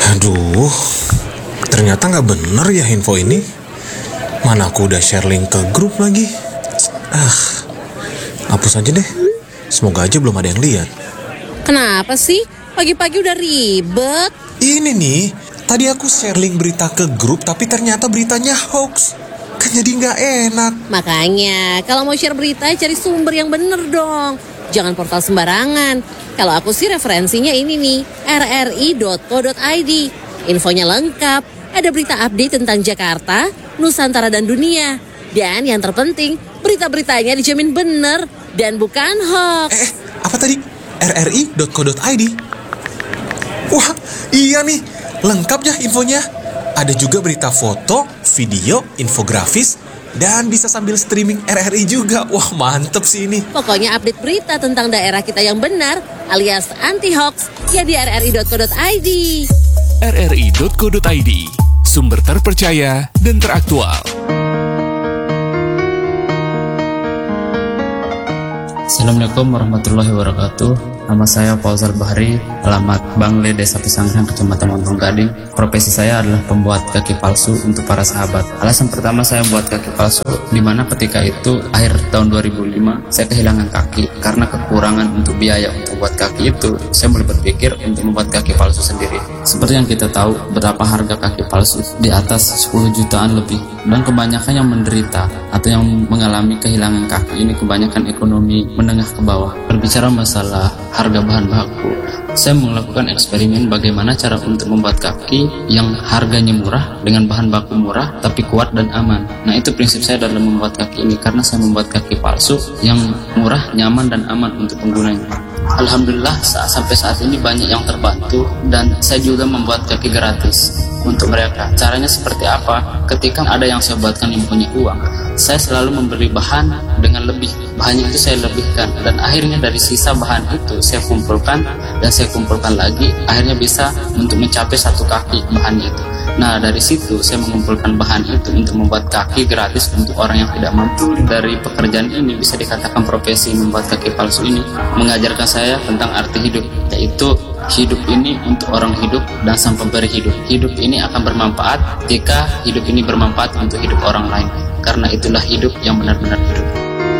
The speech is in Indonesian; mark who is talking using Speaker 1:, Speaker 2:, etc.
Speaker 1: Aduh, ternyata nggak bener ya info ini. Mana aku udah share link ke grup lagi. Hapus aja deh. Semoga aja belum ada yang lihat.
Speaker 2: Kenapa sih? Pagi-pagi udah ribet.
Speaker 1: Ini nih, tadi aku share link berita ke grup, tapi ternyata beritanya hoax. Kan jadi nggak enak.
Speaker 2: Makanya, kalau mau share berita, cari sumber yang bener dong. Jangan portal sembarangan. Kalau aku sih referensinya ini nih, rri.co.id. Infonya lengkap, ada berita update tentang Jakarta, Nusantara dan dunia. Dan yang terpenting, berita-beritanya dijamin bener dan bukan hoax.
Speaker 1: Apa tadi? rri.co.id? Wah, iya nih, lengkap ya infonya. Ada juga berita foto, video, infografis, dan bisa sambil streaming RRI juga. Wah, mantep sih ini.
Speaker 2: Pokoknya update berita tentang daerah kita yang benar, alias anti-hoax, ya di rri.co.id.
Speaker 3: rri.co.id, sumber terpercaya dan teraktual.
Speaker 4: Assalamualaikum warahmatullahi wabarakatuh. Nama saya Fauzal Bahri, alamat Bangle, Desa Pesanggrahan, Kecamatan Montong Gading. Profesi saya adalah pembuat kaki palsu untuk para sahabat. Alasan pertama saya buat kaki palsu, di mana ketika itu akhir tahun 2005 saya kehilangan kaki karena kekurangan untuk biaya untuk buat kaki itu. Saya mulai berpikir untuk membuat kaki palsu sendiri. Seperti yang kita tahu, berapa harga kaki palsu di atas 10 jutaan lebih, dan kebanyakan yang menderita atau yang mengalami kehilangan kaki ini kebanyakan ekonomi menengah ke bawah. Berbicara masalah harga bahan baku, saya melakukan eksperimen bagaimana cara untuk membuat kaki yang harganya murah dengan bahan baku murah tapi kuat dan aman. Nah, itu prinsip saya dalam membuat kaki ini, karena saya membuat kaki palsu yang murah, nyaman dan aman untuk penggunanya. Alhamdulillah sampai saat ini banyak yang terbantu, dan saya juga membuat kaki gratis untuk mereka. Caranya seperti apa? Ketika ada yang saya buatkan yang punya uang, saya selalu membeli bahan dengan lebih. Bahannya itu saya lebihkan, dan akhirnya dari sisa bahan itu saya kumpulkan dan saya kumpulkan lagi, akhirnya bisa untuk mencapai satu kaki bahannya itu. Nah, dari situ saya mengumpulkan bahan itu untuk membuat kaki gratis untuk orang yang tidak mampu. Dari pekerjaan ini bisa dikatakan profesi membuat kaki palsu ini mengajarkan saya tentang arti hidup, yaitu hidup ini untuk orang hidup dan sang pemberi hidup. Hidup ini akan bermanfaat jika hidup ini bermanfaat untuk hidup orang lain, karena itulah hidup yang benar-benar hidup.